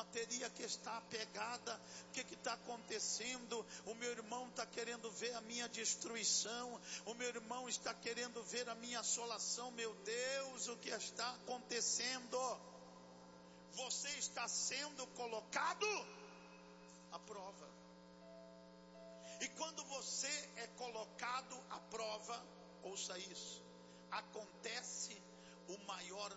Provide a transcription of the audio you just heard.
bateria que está apegada. O que está acontecendo? O meu irmão está querendo ver a minha destruição, o meu irmão está querendo ver a minha assolação. Meu Deus, o que está acontecendo? Você está sendo colocado à prova. E quando você é colocado à prova, ouça isso, acontece o maior